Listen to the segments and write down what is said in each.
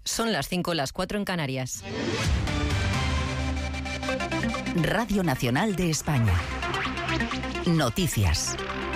Son las 5, las 4 en Canarias. Radio Nacional de España. Noticias.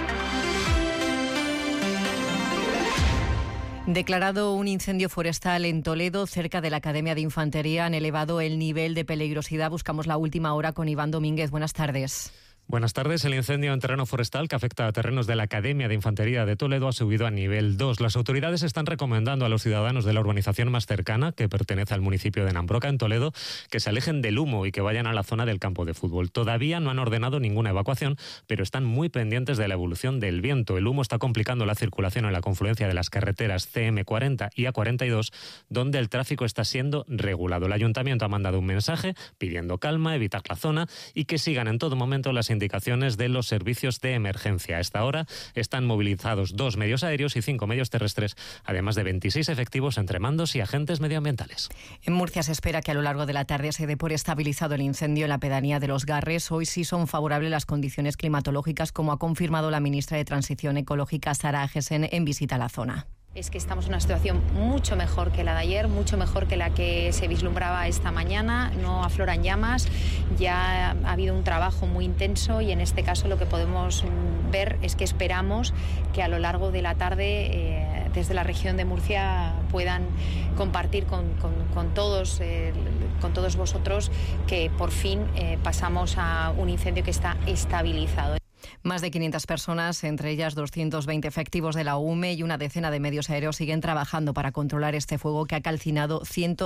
Declarado un incendio forestal en Toledo, cerca de la Academia de Infantería. Han elevado el nivel de peligrosidad. Buscamos la última hora con Iván Domínguez. Buenas tardes. Buenas tardes. El incendio en terreno forestal que afecta a terrenos de la Academia de Infantería de Toledo ha subido a nivel 2. Las autoridades están recomendando a los ciudadanos de la urbanización más cercana, que pertenece al municipio de Nambroca, en Toledo, que se alejen del humo y que vayan a la zona del campo de fútbol. Todavía no han ordenado ninguna evacuación, pero están muy pendientes de la evolución del viento. El humo está complicando la circulación en la confluencia de las carreteras CM40 y A42, donde el tráfico está siendo regulado. El ayuntamiento ha mandado un mensaje pidiendo calma, evitar la zona y que sigan en todo momento las indicaciones de los servicios de emergencia. A esta hora están movilizados 2 medios aéreos y 5 medios terrestres, además de 26 efectivos entre mandos y agentes medioambientales. En Murcia se espera que a lo largo de la tarde se dé por estabilizado el incendio en la pedanía de Los Garres. Hoy sí son favorables las condiciones climatológicas, como ha confirmado la ministra de Transición Ecológica, Sara Agesen, en visita a la zona. Es que estamos en una situación mucho mejor que la de ayer, mucho mejor que la que se vislumbraba esta mañana. No afloran llamas, ya ha habido un trabajo muy intenso y en este caso lo que podemos ver es que esperamos que a lo largo de la tarde desde la región de Murcia puedan compartir con todos vosotros que por fin pasamos a un incendio que está estabilizado. Más de 500 personas, entre ellas 220 efectivos de la UME y una decena de medios aéreos, siguen trabajando para controlar este fuego que ha calcinado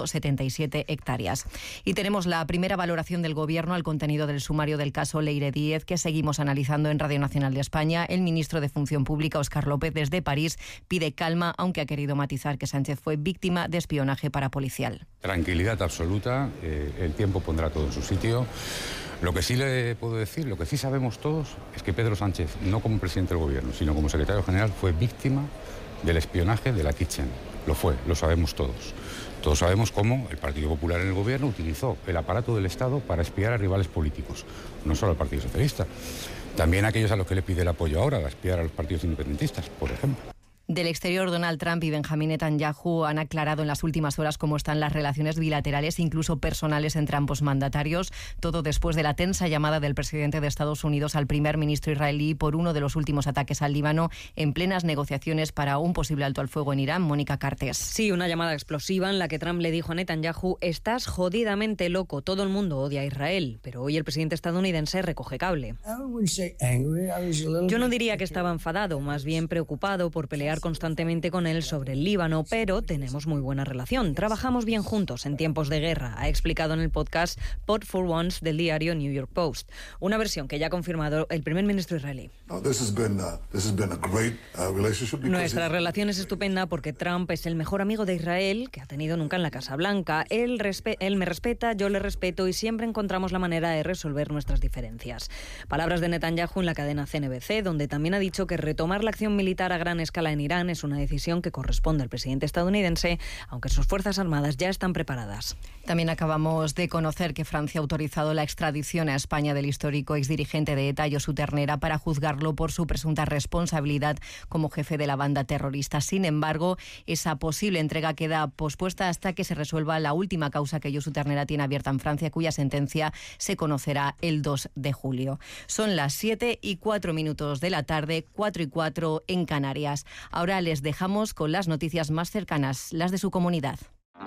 177 hectáreas. Y tenemos la primera valoración del Gobierno al contenido del sumario del caso Leire Díez, que seguimos analizando en Radio Nacional de España. El ministro de Función Pública, Óscar López, desde París, pide calma, aunque ha querido matizar que Sánchez fue víctima de espionaje parapolicial. Tranquilidad absoluta, el tiempo pondrá todo en su sitio. Lo que sí le puedo decir, lo que sí sabemos todos, es que Pedro Sánchez, no como presidente del Gobierno, sino como secretario general, fue víctima del espionaje de la Kitchen. Lo fue, lo sabemos todos. Todos sabemos cómo el Partido Popular en el Gobierno utilizó el aparato del Estado para espiar a rivales políticos, no solo al Partido Socialista, también a aquellos a los que le pide el apoyo ahora, a espiar a los partidos independentistas, por ejemplo. Del exterior, Donald Trump y Benjamin Netanyahu han aclarado en las últimas horas cómo están las relaciones bilaterales, incluso personales, entre ambos mandatarios. Todo después de la tensa llamada del presidente de Estados Unidos al primer ministro israelí por uno de los últimos ataques al Líbano, en plenas negociaciones para un posible alto al fuego en Irán. Mónica Cartes. Sí, una llamada explosiva en la que Trump le dijo a Netanyahu: estás jodidamente loco, todo el mundo odia a Israel. Pero hoy el presidente estadounidense recoge cable. Yo no diría que estaba enfadado, más bien preocupado por pelear constantemente con él sobre el Líbano, pero tenemos muy buena relación. Trabajamos bien juntos en tiempos de guerra, ha explicado en el podcast Pod for Once del diario New York Post. Una versión que ya ha confirmado el primer ministro israelí. Nuestra relación es estupenda porque Trump es el mejor amigo de Israel que ha tenido nunca en la Casa Blanca. Él me respeta, yo le respeto y siempre encontramos la manera de resolver nuestras diferencias. Palabras de Netanyahu en la cadena CNBC, donde también ha dicho que retomar la acción militar a gran escala en Irán es una decisión que corresponde al presidente estadounidense, aunque sus fuerzas armadas ya están preparadas. También acabamos de conocer que Francia ha autorizado la extradición a España del histórico exdirigente de ETA, Josu Ternera, para juzgarlo por su presunta responsabilidad como jefe de la banda terrorista. Sin embargo, esa posible entrega queda pospuesta hasta que se resuelva la última causa que Josu Ternera tiene abierta en Francia, cuya sentencia se conocerá el 2 de julio. Son las 7:04 de la tarde, 4:04 en Canarias. Ahora les dejamos con las noticias más cercanas, las de su comunidad.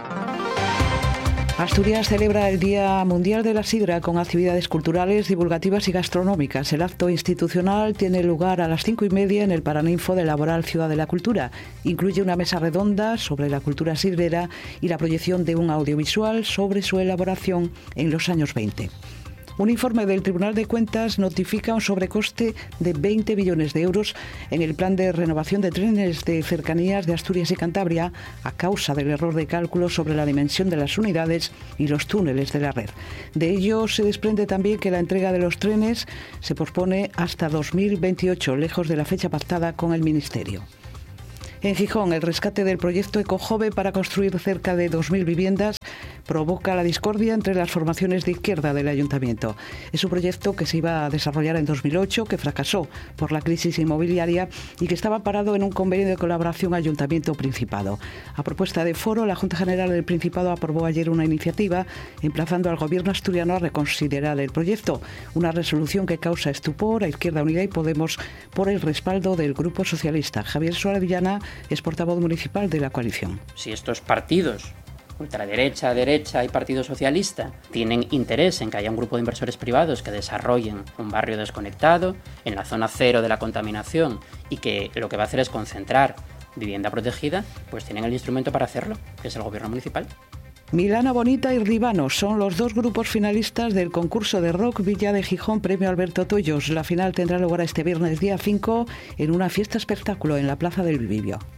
Asturias celebra el Día Mundial de la Sidra con actividades culturales, divulgativas y gastronómicas. El acto institucional tiene lugar a las 5:30 en el Paraninfo de Laboral Ciudad de la Cultura. Incluye una mesa redonda sobre la cultura sidrera y la proyección de un audiovisual sobre su elaboración en los años 20. Un informe del Tribunal de Cuentas notifica un sobrecoste de 20 millones de euros en el plan de renovación de trenes de cercanías de Asturias y Cantabria a causa del error de cálculo sobre la dimensión de las unidades y los túneles de la red. De ello se desprende también que la entrega de los trenes se pospone hasta 2028, lejos de la fecha pactada con el Ministerio. En Gijón, el rescate del proyecto Ecojove para construir cerca de 2.000 viviendas provoca la discordia entre las formaciones de izquierda del ayuntamiento. Es un proyecto que se iba a desarrollar en 2008, que fracasó por la crisis inmobiliaria y que estaba parado en un convenio de colaboración Ayuntamiento-Principado. A propuesta de Foro, la Junta General del Principado aprobó ayer una iniciativa emplazando al Gobierno asturiano a reconsiderar el proyecto. Una resolución que causa estupor a Izquierda Unida y Podemos por el respaldo del Grupo Socialista. Javier Suárez Villana es portavoz municipal de la coalición. Si estos partidos, ultraderecha, derecha y Partido Socialista, tienen interés en que haya un grupo de inversores privados que desarrollen un barrio desconectado, en la zona cero de la contaminación, y que lo que va a hacer es concentrar vivienda protegida, pues tienen el instrumento para hacerlo, que es el Gobierno municipal. Milana Bonita y Ribano son los dos grupos finalistas del concurso de rock Villa de Gijón Premio Alberto Toyos. La final tendrá lugar este viernes día 5 en una fiesta espectáculo en la Plaza del Vivio.